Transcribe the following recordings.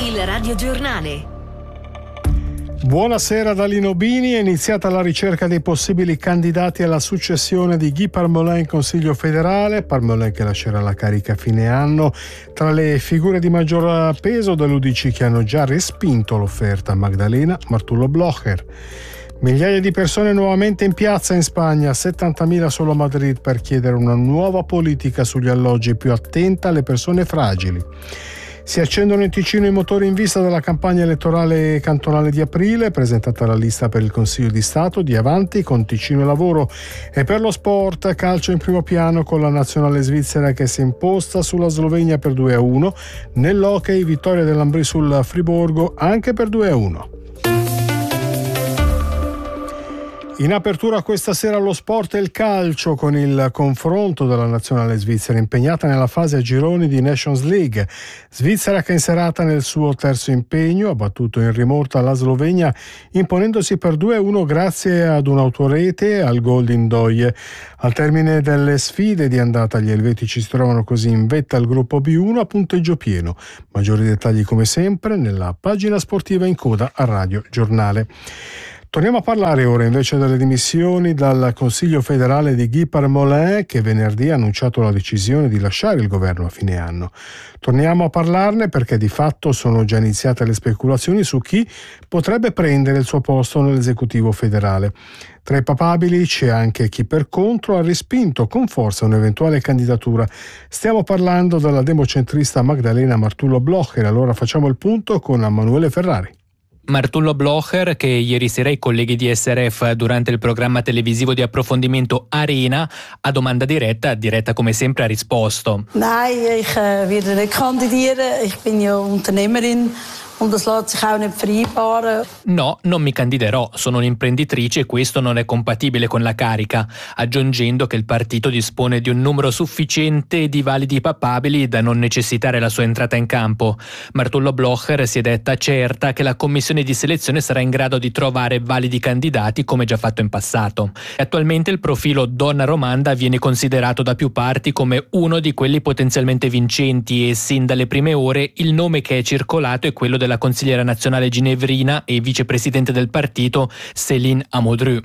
Il radiogiornale. Buonasera da Lino Bini. È iniziata la ricerca dei possibili candidati alla successione di Guy Parmelin in Consiglio federale. Parmelin che lascerà la carica a fine anno. Tra le figure di maggior peso dell'UDC che hanno già respinto l'offerta, Magdalena Martullo Blocher. Migliaia di persone nuovamente in piazza in Spagna, 70.000 solo a Madrid per chiedere una nuova politica sugli alloggi più attenta alle persone fragili. Si accendono in Ticino i motori in vista della campagna elettorale cantonale di aprile, presentata la lista per il Consiglio di Stato di Avanti con Ticino e Lavoro. E per lo sport, calcio in primo piano con la nazionale svizzera che si è imposta sulla Slovenia per 2-1. Nell'hockey, vittoria dell'Ambrì sul Friburgo anche per 2-1. In apertura questa sera lo sport e il calcio con il confronto della nazionale svizzera impegnata nella fase a gironi di Nations League. Svizzera che è inserata nel suo terzo impegno, ha battuto in rimorta la Slovenia imponendosi per 2-1 grazie ad un'autorete al gol di Ndoye. Al termine delle sfide di andata gli elvetici si trovano così in vetta al gruppo B1 a punteggio pieno. Maggiori dettagli come sempre nella pagina sportiva in coda a Radio Giornale. Torniamo a parlare ora invece delle dimissioni dal Consiglio federale di Guy Parmelin, che venerdì ha annunciato la decisione di lasciare il governo a fine anno. Torniamo a parlarne perché di fatto sono già iniziate le speculazioni su chi potrebbe prendere il suo posto nell'esecutivo federale. Tra i papabili c'è anche chi per contro ha respinto con forza un'eventuale candidatura. Stiamo parlando della democentrista Magdalena Martullo Blocher. Allora facciamo il punto con Emanuele Ferrari. Martullo Blocher, che ieri sera i colleghi di SRF durante il programma televisivo di approfondimento Arena, a domanda diretta come sempre ha risposto. Nein, ich werde nicht kandidieren. Ich bin ja Unternehmerin. Und das lässt sich auch nicht vereinbaren. No, non mi candiderò, sono un'imprenditrice e questo non è compatibile con la carica, aggiungendo che il partito dispone di un numero sufficiente di validi papabili da non necessitare la sua entrata in campo. Martullo Blocher si è detta certa che la commissione di selezione sarà in grado di trovare validi candidati come già fatto in passato. Attualmente il profilo donna romanda viene considerato da più parti come uno di quelli potenzialmente vincenti e sin dalle prime ore il nome che è circolato è quello della consigliera nazionale ginevrina e vicepresidente del partito Céline Amodru.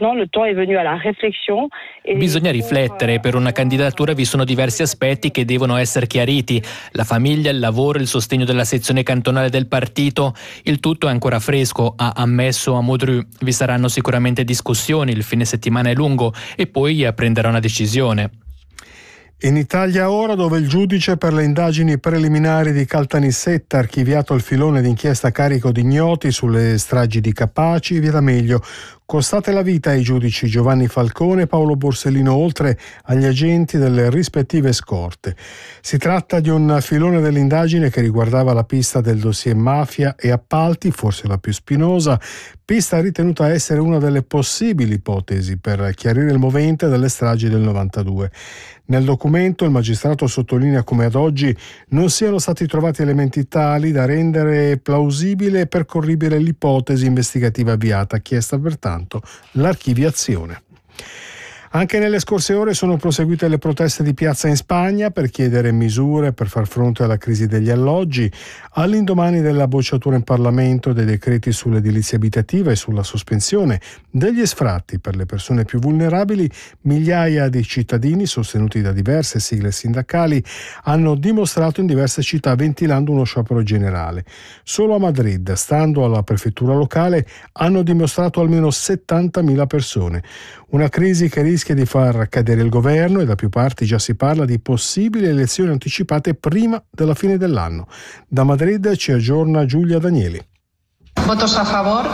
Bisogna riflettere, per una candidatura vi sono diversi aspetti che devono essere chiariti: la famiglia, il lavoro, il sostegno della sezione cantonale del partito, il tutto è ancora fresco, ha ammesso Amodru. Vi saranno sicuramente discussioni, il fine settimana è lungo e poi prenderà una decisione. In Italia ora, dove il giudice per le indagini preliminari di Caltanissetta ha archiviato il filone d'inchiesta a carico di ignoti sulle stragi di Capaci, via D'Amelio, costate la vita ai giudici Giovanni Falcone e Paolo Borsellino, oltre agli agenti delle rispettive scorte. Si tratta di un filone dell'indagine che riguardava la pista del dossier mafia e appalti, forse la più spinosa, pista ritenuta essere una delle possibili ipotesi per chiarire il movente delle stragi del 92. Nel documento il magistrato sottolinea come ad oggi non siano stati trovati elementi tali da rendere plausibile e percorribile l'ipotesi investigativa avviata, chiesta pertanto l'archiviazione. Anche nelle scorse ore sono proseguite le proteste di piazza in Spagna per chiedere misure per far fronte alla crisi degli alloggi, all'indomani della bocciatura in Parlamento dei decreti sull'edilizia abitativa e sulla sospensione degli sfratti per le persone più vulnerabili. Migliaia di cittadini, sostenuti da diverse sigle sindacali, hanno dimostrato in diverse città ventilando uno sciopero generale. Solo a Madrid, stando alla prefettura locale, hanno dimostrato almeno 70.000 persone. Una crisi che rischia di far cadere il governo e da più parti già si parla di possibili elezioni anticipate prima della fine dell'anno. Da Madrid ci aggiorna Giulia Danieli. Votos a favor,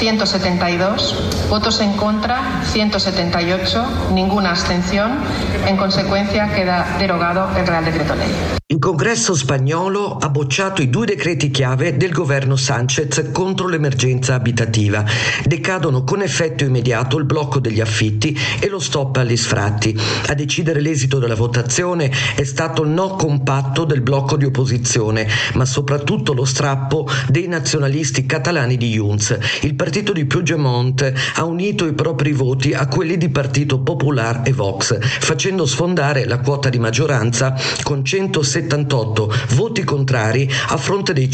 172. Votos en contra, 178. Ninguna abstención. En consecuencia queda derogado el Real Decreto Ley. Il Congresso spagnolo ha bocciato i 2 decreti chiave del governo Sánchez contro l'emergenza abitativa. Decadono con effetto immediato il blocco degli affitti e lo stop agli sfratti. A decidere l'esito della votazione è stato il no compatto del blocco di opposizione, ma soprattutto lo strappo dei nazionalisti catalani volani di Junts. Il partito di Puigdemont ha unito i propri voti a quelli di Partito Popular e Vox, facendo sfondare la quota di maggioranza con 178 voti contrari a fronte dei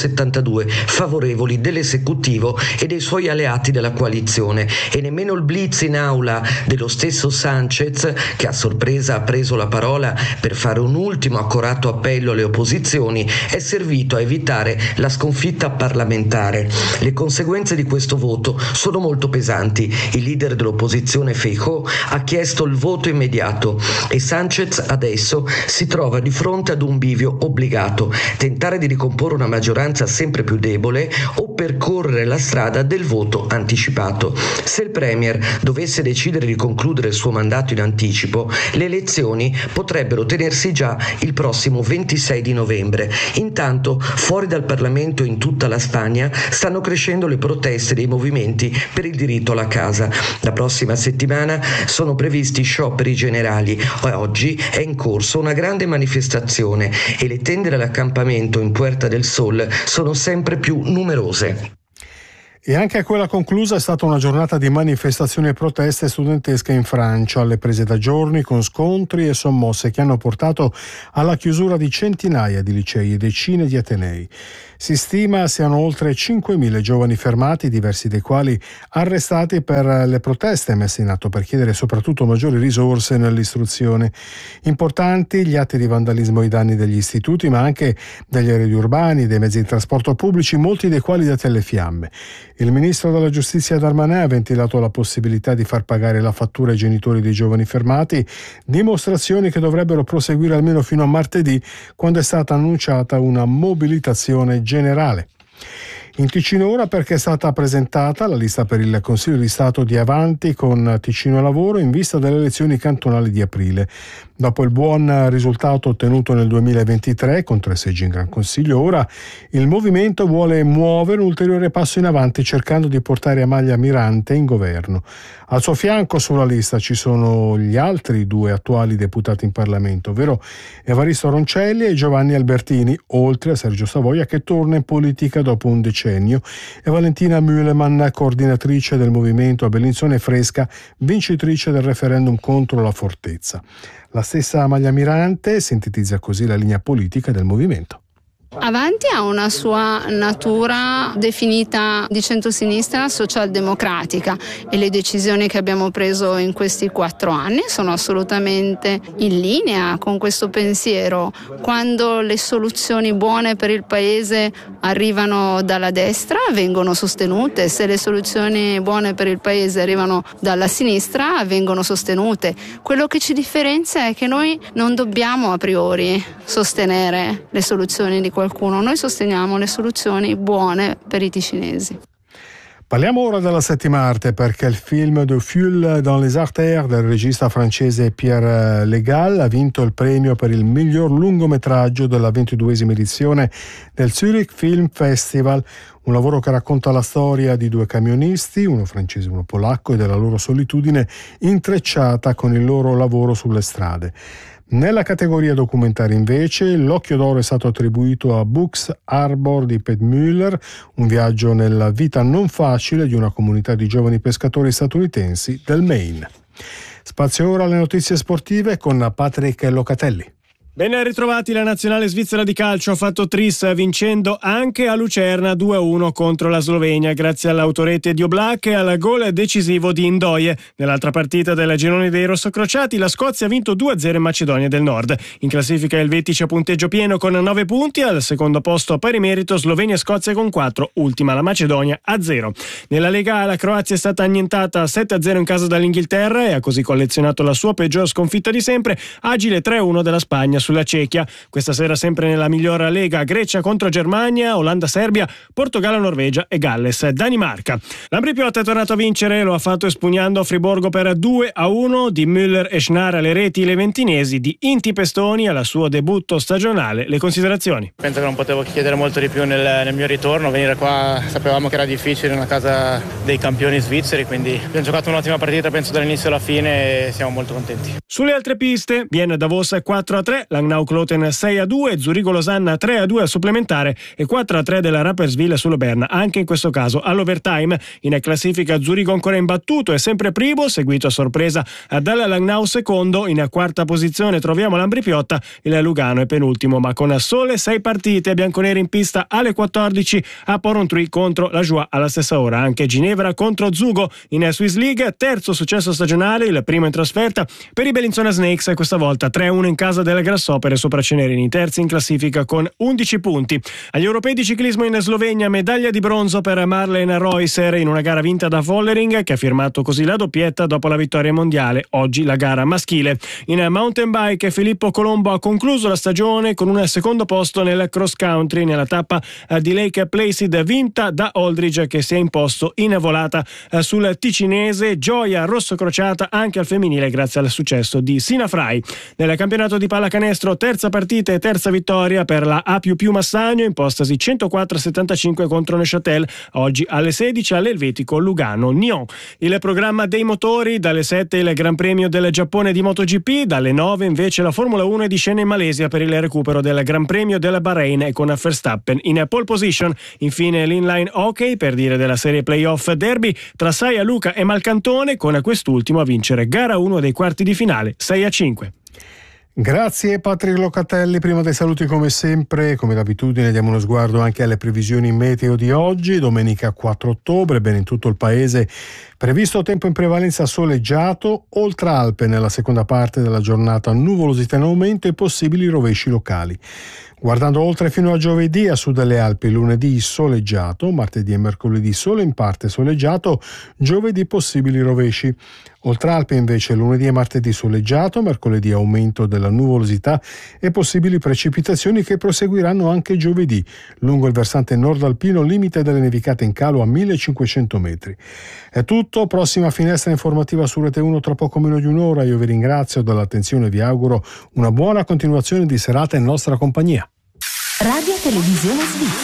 172 favorevoli dell'esecutivo e dei suoi alleati della coalizione. E nemmeno il blitz in aula dello stesso Sanchez, che a sorpresa ha preso la parola per fare un ultimo accorato appello alle opposizioni, è servito a evitare la sconfitta parlamentare. Le conseguenze di questo voto sono molto pesanti. Il leader dell'opposizione Feijóo ha chiesto il voto immediato e Sanchez adesso si trova di fronte ad un bivio obbligato: tentare di ricomporre una maggioranza sempre più debole o percorrere la strada del voto anticipato. Se il Premier dovesse decidere di concludere il suo mandato in anticipo, le elezioni potrebbero tenersi già il prossimo 26 di novembre. Intanto, fuori dal Parlamento in tutta la Spagna stanno crescendo le proteste dei movimenti per il diritto alla casa. La prossima settimana sono previsti scioperi generali. Oggi è in corso una grande manifestazione e le tende dell'accampamento in Puerta del Sol sono sempre più numerose. E anche a quella conclusa è stata una giornata di manifestazioni e proteste studentesche in Francia, alle prese da giorni con scontri e sommosse che hanno portato alla chiusura di centinaia di licei e decine di atenei. Si stima siano oltre 5.000 giovani fermati, diversi dei quali arrestati per le proteste messe in atto per chiedere soprattutto maggiori risorse nell'istruzione. Importanti gli atti di vandalismo ai danni degli istituti, ma anche degli eredi urbani, dei mezzi di trasporto pubblici, molti dei quali dati alle fiamme. Il ministro della Giustizia Darmanin ha ventilato la possibilità di far pagare la fattura ai genitori dei giovani fermati, dimostrazioni che dovrebbero proseguire almeno fino a martedì, quando è stata annunciata una mobilitazione generale. In Ticino ora, perché è stata presentata la lista per il Consiglio di Stato di Avanti con Ticino Lavoro in vista delle elezioni cantonali di aprile. Dopo il buon risultato ottenuto nel 2023 con 3 seggi in Gran Consiglio, ora il movimento vuole muovere un ulteriore passo in avanti cercando di portare Amalia Mirante in governo. Al suo fianco sulla lista ci sono gli altri 2 attuali deputati in Parlamento, ovvero Evaristo Roncelli e Giovanni Albertini, oltre a Sergio Savoia che torna in politica dopo un decennio, e Valentina Mühlemann, coordinatrice del movimento a Bellinzona e Fresca, vincitrice del referendum contro la fortezza. La stessa Amalia Mirante sintetizza così la linea politica del movimento. Avanti ha una sua natura definita di centrosinistra socialdemocratica e le decisioni che abbiamo preso in questi 4 anni sono assolutamente in linea con questo pensiero. Quando le soluzioni buone per il paese arrivano dalla destra vengono sostenute, se le soluzioni buone per il paese arrivano dalla sinistra vengono sostenute. Quello che ci differenzia è che noi non dobbiamo a priori sostenere le soluzioni di qualcuno, noi sosteniamo le soluzioni buone per i ticinesi. Parliamo ora della settima arte, perché il film De Fouilles dans les artères del regista francese Pierre Legal ha vinto il premio per il miglior lungometraggio della 22esima edizione del Zurich Film Festival, un lavoro che racconta la storia di 2 camionisti, uno francese e uno polacco, e della loro solitudine intrecciata con il loro lavoro sulle strade. Nella categoria documentari invece l'Occhio d'Oro è stato attribuito a Books Harbor di Pat Müller, un viaggio nella vita non facile di una comunità di giovani pescatori statunitensi del Maine. Spazio ora alle notizie sportive con Patrick Locatelli. Ben ritrovati, la nazionale svizzera di calcio ha fatto tris vincendo anche a Lucerna 2-1 contro la Slovenia grazie all'autorete di Oblak e al gol decisivo di Ndoye. Nell'altra partita del girone dei rossocrociati la Scozia ha vinto 2-0 in Macedonia del Nord. In classifica il Vetic a punteggio pieno con 9 punti, al secondo posto a pari merito Slovenia e Scozia con 4, ultima la Macedonia a 0. Nella Lega A la Croazia è stata annientata 7-0 in casa dall'Inghilterra e ha così collezionato la sua peggior sconfitta di sempre, agile 3-1 della Spagna sulla Cechia. Questa sera sempre nella miglior Lega, Grecia contro Germania, Olanda-Serbia, Portogallo-Norvegia e Galles-Danimarca. L'Ambripiotta è tornato a vincere, lo ha fatto espugnando Friburgo per 2-1, di Müller e Schnar alle reti le ventinesi, di Inti Pestoni al suo debutto stagionale. Le considerazioni: penso che non potevo chiedere molto di più nel mio ritorno, venire qua sapevamo che era difficile in una casa dei campioni svizzeri, quindi abbiamo giocato un'ottima partita penso dall'inizio alla fine e siamo molto contenti. Sulle altre piste, Vienna Davos 4-3, Langnau-Kloten 6-2, Zurigo-Losanna 3-2 al supplementare e 4-3 della Rapperswil sulla Berna, anche in questo caso all'overtime. In classifica Zurigo ancora imbattuto e sempre primo, seguito a sorpresa dalla Langnau secondo. In quarta posizione troviamo l'Ambrì-Piotta, il Lugano è penultimo, ma con sole 6 partite. Bianconeri in pista alle 14 a Porrentruy contro la Joie alla stessa ora. Anche Ginevra contro Zugo in Swiss League, terzo successo stagionale, il primo in trasferta per i Bellinzona Snakes, questa volta 3-1 in casa delle Grassopere sopra Cenerini, terzi in classifica con 11 punti. Agli europei di ciclismo in Slovenia, medaglia di bronzo per Marlen Reusser in una gara vinta da Vollering, che ha firmato così la doppietta dopo la vittoria mondiale. Oggi la gara maschile. In mountain bike Filippo Colombo ha concluso la stagione con un secondo posto nel cross country nella tappa di Lake Placid vinta da Aldridge, che si è imposto in volata sul ticinese. Gioia rosso-crociata anche al femminile grazie al successo di Sina Frai. Nel campionato di pallacanestro terza partita e terza vittoria per la A++ Massagno, impostasi 104-75 contro Neuchâtel. Oggi alle 16 all'Elvetico Lugano-Nyon. Il programma dei motori: dalle 7 il Gran Premio del Giappone di MotoGP, dalle 9 invece la Formula 1 è di scena in Malesia per il recupero del Gran Premio del Bahrain e con Verstappen in pole position. Infine l'inline hockey, per dire della serie playoff derby tra Saia Luca e Malcantone, con quest'ultimo a vincere gara 1 dei quarti di finale 6-5. Grazie Patrick Locatelli. Prima dei saluti, come sempre, come d'abitudine, diamo uno sguardo anche alle previsioni meteo di oggi, domenica 4 ottobre. Bene, in tutto il paese previsto tempo in prevalenza soleggiato, oltre Alpe nella seconda parte della giornata nuvolosità in aumento e possibili rovesci locali. Guardando oltre fino a giovedì, a sud delle Alpi lunedì soleggiato, martedì e mercoledì solo in parte soleggiato, giovedì possibili rovesci. Oltre Alpi invece lunedì e martedì soleggiato, mercoledì aumento della nuvolosità e possibili precipitazioni che proseguiranno anche giovedì. Lungo il versante nord alpino limite delle nevicate in calo a 1500 metri. È tutto, prossima finestra informativa su Rete 1 tra poco meno di un'ora. Io vi ringrazio dell'attenzione e vi auguro una buona continuazione di serata in nostra compagnia. Radio Televisione Svizzera.